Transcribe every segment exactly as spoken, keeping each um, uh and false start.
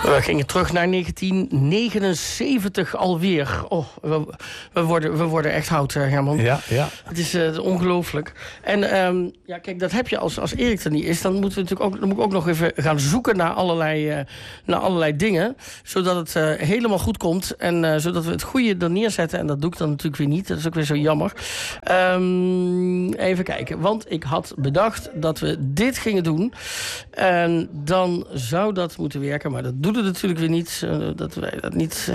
We gingen terug naar negentien negenenzeventig alweer. Oh, we, we, worden, we worden echt oud, Herman. Ja, ja. Het is uh, ongelooflijk. En um, ja, kijk, dat heb je als, als Erik er niet is. Dan, moeten we natuurlijk ook, dan moet ik ook nog even gaan zoeken naar allerlei, uh, naar allerlei dingen. Zodat het uh, helemaal goed komt. En uh, zodat we het goede er neerzetten. En dat doe ik dan natuurlijk weer niet. Dat is ook weer zo jammer. Um, even kijken. Want ik had bedacht dat we dit gingen doen. En dan zou dat moeten werken. Maar dat doet het natuurlijk weer niet. Uh, dat wij dat niet.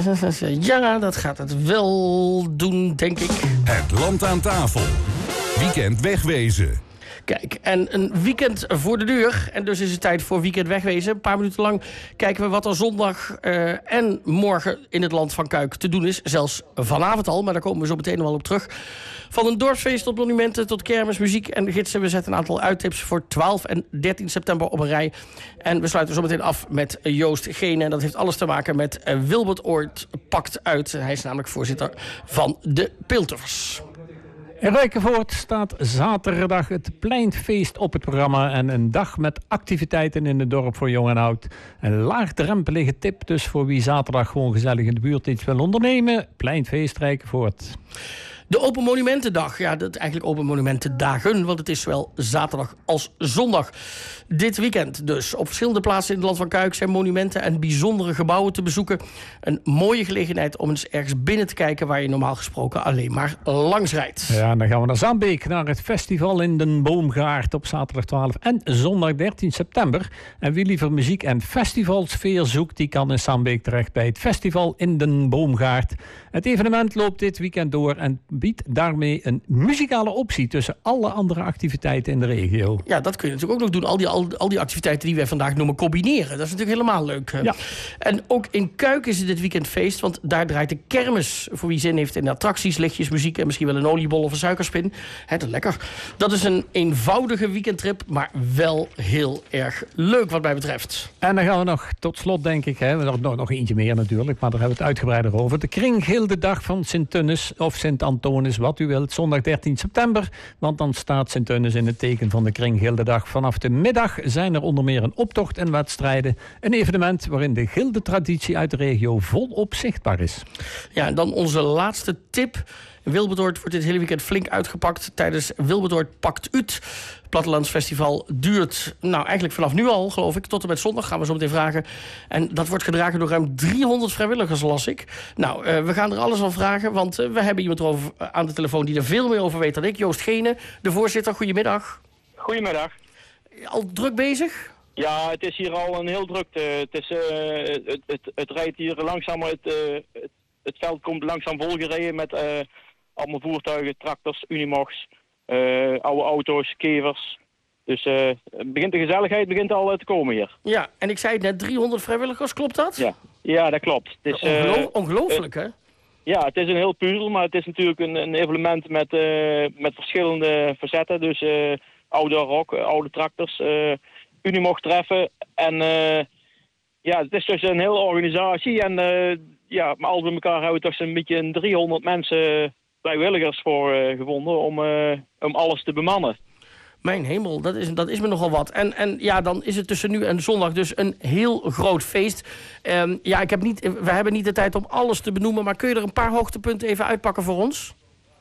Ja, dat gaat het wel doen, denk ik. Het land aan tafel. Weekend wegwezen. Kijk, en een weekend voor de deur. En dus is het tijd voor weekend wegwezen. Een paar minuten lang kijken we wat er zondag uh, en morgen in het land van Kuik te doen is. Zelfs vanavond al, maar daar komen we zo meteen nog wel op terug. Van een dorpsfeest tot monumenten, tot kermis, muziek en de gidsen. We zetten een aantal uittips voor twaalf en dertien september op een rij. En we sluiten zo meteen af met Joost Gene. En dat heeft alles te maken met uh, Wilbert Oort pakt uit. Hij is namelijk voorzitter van de Peeltuffers. In Rijkenvoort staat zaterdag het pleinfeest op het programma en een dag met activiteiten in het dorp voor jong en oud. Een laagdrempelige tip dus voor wie zaterdag gewoon gezellig in de buurt iets wil ondernemen. Pleinfeest Rijkenvoort. De Open Monumentendag, ja, dat eigenlijk Open Monumentendagen, want het is zowel zaterdag als zondag. Dit weekend dus. Op verschillende plaatsen in het land van Kuik zijn monumenten en bijzondere gebouwen te bezoeken. Een mooie gelegenheid om eens ergens binnen te kijken waar je normaal gesproken alleen maar langs rijdt. Ja, en dan gaan we naar Zandbeek, naar het festival in den Boomgaard op zaterdag twaalf en zondag dertien september. En wie liever muziek en festivalsfeer zoekt, die kan in Zandbeek terecht bij het festival in den Boomgaard. Het evenement loopt dit weekend door en biedt daarmee een muzikale optie tussen alle andere activiteiten in de regio. Ja, dat kun je natuurlijk ook nog doen. Al die, al, al die activiteiten die wij vandaag noemen combineren. Dat is natuurlijk helemaal leuk. Ja. En ook in Kuik is het dit weekend feest, want daar draait de kermis. Voor wie zin heeft in attracties, lichtjes, muziek en misschien wel een oliebol of een suikerspin. Hè, dat is lekker. Dat is een eenvoudige weekendtrip, maar wel heel erg leuk wat mij betreft. En dan gaan we nog tot slot, denk ik, hè, nog, nog, nog eentje meer natuurlijk, maar daar hebben we het uitgebreider over. De Kringhildedag van Sint-Tunis of Sint-Antonis, wat u wilt, zondag dertien september. Want dan staat Sint-Tunis in het teken van de Kringhildedag. Vanaf de middag zijn er onder meer een optocht en wedstrijden. Een evenement waarin de gildetraditie uit de regio volop zichtbaar is. Ja, en dan onze laatste tip. Wilbert Oort wordt dit hele weekend flink uitgepakt tijdens Wilbert Oort Pakt Ut. Het Plattelandsfestival duurt, nou eigenlijk vanaf nu al, geloof ik, tot en met zondag. Gaan we zo meteen vragen. En dat wordt gedragen door ruim driehonderd vrijwilligers, las ik. Nou, uh, we gaan er alles van vragen, want uh, we hebben iemand erover aan de telefoon die er veel meer over weet dan ik. Joost Gene, de voorzitter. Goedemiddag. Goedemiddag. Al druk bezig? Ja, het is hier al een heel druk. Uh, het, is, uh, het, het, het rijdt hier langzaam, het, uh, het, het veld komt langzaam volgereden met uh, allemaal voertuigen, tractors, Unimogs, uh, oude auto's, kevers. Dus uh, begint de gezelligheid begint al uh, te komen hier. Ja, en ik zei het net, driehonderd vrijwilligers, klopt dat? Ja, ja dat klopt. Het is, Ongeloof, uh, ongelooflijk, hè? Ja, het is een heel puzzel, maar het is natuurlijk een, een evenement met, uh, met verschillende facetten. Dus uh, oude rock, oude tractors, uh, Unimog treffen. En uh, ja, het is dus een hele organisatie. En uh, ja, maar als we elkaar hebben we toch zo'n beetje een driehonderd mensen vrijwilligers voor uh, gevonden om, uh, om alles te bemannen. Mijn hemel, dat is, dat is me nogal wat. En, en ja, dan is het tussen nu en zondag dus een heel groot feest. Um, ja, ik heb niet, we hebben niet de tijd om alles te benoemen, maar kun je er een paar hoogtepunten even uitpakken voor ons?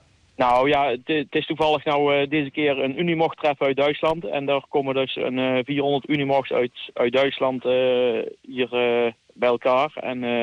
Nou ja, het, het is toevallig nou uh, deze keer een Unimog-treffen uit Duitsland. En daar komen dus een uh, vierhonderd Unimogs uit, uit Duitsland uh, hier uh, bij elkaar. En uh,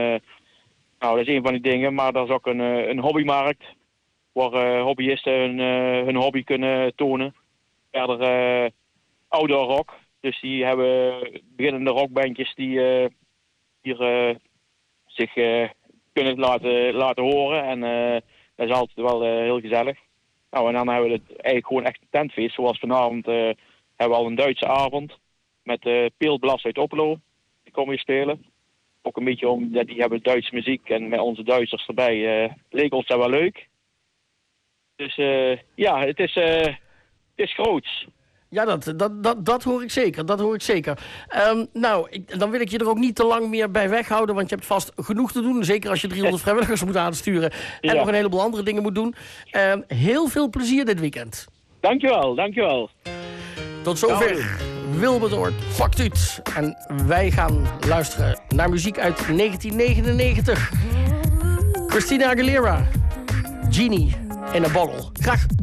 nou, dat is een van die dingen. Maar daar is ook een, uh, een hobbymarkt waar uh, hobbyisten hun, uh, hun hobby kunnen tonen. Verder uh, outdoor rock. Dus die hebben beginnende rockbandjes die uh, hier uh, zich uh, kunnen laten, laten horen. En uh, dat is altijd wel uh, heel gezellig. Nou, en dan hebben we het eigenlijk gewoon echt een tentfeest. Zoals vanavond uh, hebben we al een Duitse avond met uh, Peelblas uit Oppelo. Die komen hier spelen. Ook een beetje om, ja, die hebben Duitse muziek en met onze Duitsers erbij. Uh, leek ons dat wel leuk. Dus uh, ja, het is... Uh, Het is groots. Ja, dat, dat, dat, dat hoor ik zeker. Dat hoor ik zeker. Um, nou, ik, dan wil ik je er ook niet te lang meer bij weghouden, want je hebt vast genoeg te doen. Zeker als je driehonderd vrijwilligers moet aansturen en ja. nog een heleboel andere dingen moet doen. Um, heel veel plezier dit weekend. Dankjewel, dankjewel. Tot zover. Wilbertoort, pakt uit. En wij gaan luisteren naar muziek uit negentien negenennegentig. Christina Aguilera, Genie in a Bottle. Graag